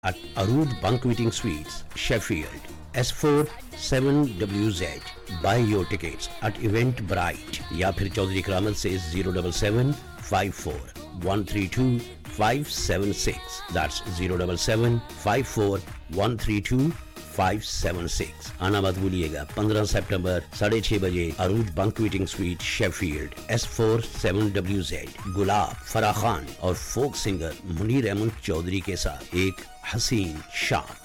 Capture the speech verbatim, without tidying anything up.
at Arood Banqueting Suites, Sheffield. S four seven W Z. Buy your tickets at Eventbrite या फिर चौधरी करामत से zero seven seven five four one three two five seven six. That's zero seven seven five four one three two five seven six. आना मत भूलिएगा पंद्रह सितंबर साढ़े छह बजे अरूज बैंक्वेटिंग sweet Sheffield S four seven W Z. गुलाब, फराह खान और फोक सिंगर मुनीर अहमद चौधरी के साथ एक हसीन शाम.